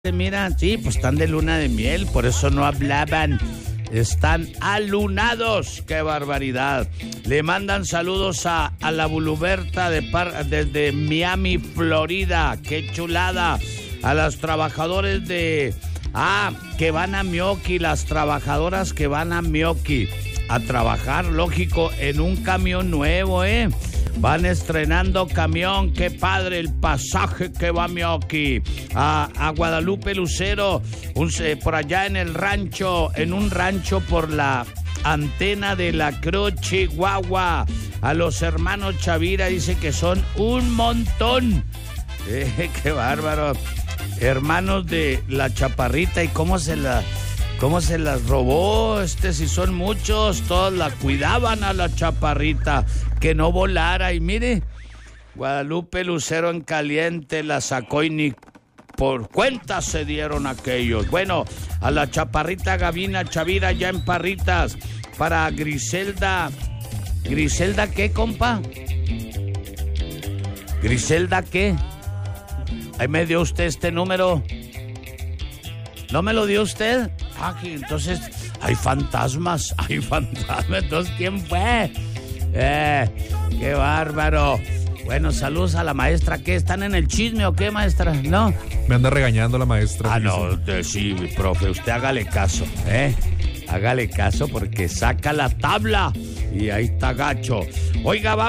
Mira, sí, pues están de luna de miel, por eso no hablaban. Están alunados, qué barbaridad. Le mandan saludos a la Buluberta desde Miami, Florida, qué chulada. A los trabajadores que van a Mioki, las trabajadoras que van a Mioki a trabajar, lógico, en un camión nuevo, Van estrenando camión, qué padre el pasaje que va a Mioki. A Guadalupe Lucero, por allá en el rancho, en un rancho por la antena de la Cruz, Chihuahua. A los hermanos Chavira, dice que son un montón. Qué bárbaro. Hermanos de la Chaparrita, y cómo se las robó, si son muchos, todos la cuidaban a la Chaparrita, que no volara, y mire, Guadalupe Lucero en caliente la sacó y ni por cuenta se dieron aquellos. Bueno, a la Chaparrita Gavina Chavira ya en Parritas, para Griselda, ¿qué, compa? ¿Griselda qué? Ahí me dio usted este número. ¿No me lo dio usted? Entonces, hay fantasmas. Entonces, ¿quién fue? ¡Qué bárbaro! Bueno, saludos a la maestra. ¿Qué? ¿Están en el chisme o qué, maestra? ¿No? Me anda regañando la maestra. Sí, profe, usted hágale caso, Hágale caso porque saca la tabla y ahí está gacho. Oiga, vamos.